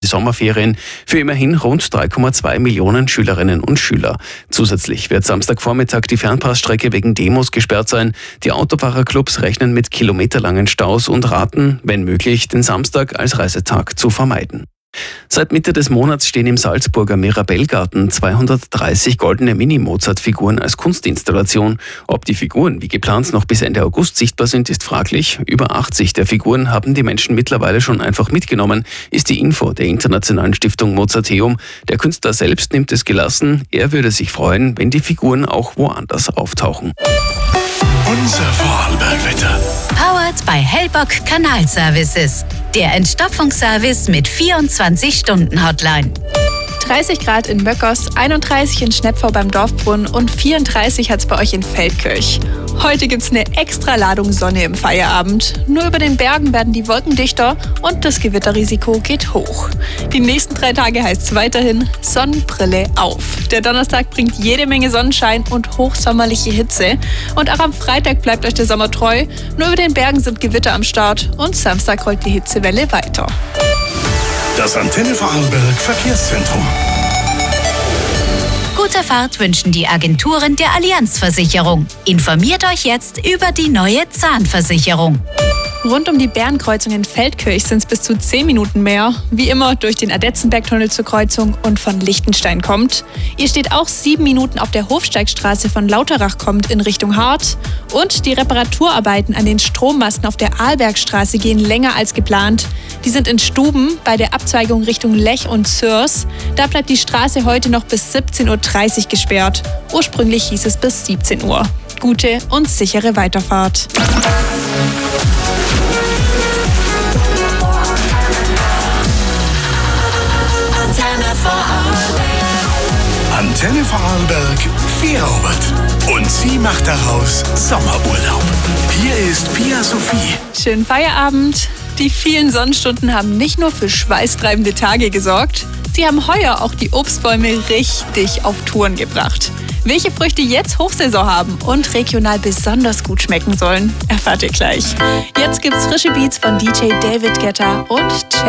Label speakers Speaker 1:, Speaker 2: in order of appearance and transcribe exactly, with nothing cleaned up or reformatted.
Speaker 1: Die Sommerferien für immerhin rund drei Komma zwei Millionen Schülerinnen und Schüler. Zusätzlich wird Samstagvormittag die Fernpassstrecke wegen Demos gesperrt sein. Die Autofahrerclubs rechnen mit kilometerlangen Staus und raten, wenn möglich, den Samstag als Reisetag zu vermeiden. Seit Mitte des Monats stehen im Salzburger Mirabellgarten zweihundertdreißig goldene Mini-Mozart-Figuren als Kunstinstallation. Ob die Figuren wie geplant noch bis Ende August sichtbar sind, ist fraglich. Über achtzig der Figuren haben die Menschen mittlerweile schon einfach mitgenommen, ist die Info der internationalen Stiftung Mozarteum. Der Künstler selbst nimmt es gelassen. Er würde sich freuen, wenn die Figuren auch woanders auftauchen.
Speaker 2: Unser Vorarlberg-Wetter.
Speaker 3: Powered by Hellbock Kanalservices. Der Entstopfungsservice mit vierundzwanzig-Stunden-Hotline.
Speaker 4: dreißig Grad in Möckers, einunddreißig in Schnepfau beim Dorfbrunnen und vierunddreißig hat es bei euch in Feldkirch. Heute gibt's eine extra Ladung Sonne im Feierabend. Nur über den Bergen werden die Wolken dichter und das Gewitterrisiko geht hoch. Die nächsten drei Tage heißt es weiterhin Sonnenbrille auf. Der Donnerstag bringt jede Menge Sonnenschein und hochsommerliche Hitze. Und auch am Freitag bleibt euch der Sommer treu. Nur über den Bergen sind Gewitter am Start und Samstag rollt die Hitzewelle weiter.
Speaker 2: Das Antenne Vorarlberg Verkehrszentrum.
Speaker 3: Gute Fahrt wünschen die Agenturen der Allianz-Versicherung. Informiert euch jetzt über die neue Zahnversicherung.
Speaker 4: Rund um die Bärenkreuzung in Feldkirch sind es bis zu zehn Minuten mehr. Wie immer durch den Adetzenbergtunnel zur Kreuzung und von Lichtenstein kommt. Ihr steht auch sieben Minuten auf der Hofsteigstraße von Lauterach kommt in Richtung Hart. Und die Reparaturarbeiten an den Strommasten auf der Arlbergstraße gehen länger als geplant. Die sind in Stuben bei der Abzweigung Richtung Lech und Zürs. Da bleibt die Straße heute noch bis siebzehn Uhr dreißig gesperrt. Ursprünglich hieß es bis siebzehn Uhr. Gute und sichere Weiterfahrt.
Speaker 2: Antenne Vorarlberg Feierabend. Und sie macht daraus Sommerurlaub. Hier ist Pia Sophie.
Speaker 4: Schönen Feierabend. Die vielen Sonnenstunden haben nicht nur für schweißtreibende Tage gesorgt, sie haben heuer auch die Obstbäume richtig auf Touren gebracht. Welche Früchte jetzt Hochsaison haben und regional besonders gut schmecken sollen, erfahrt ihr gleich. Jetzt gibt's frische Beats von D J David Guetta und Ch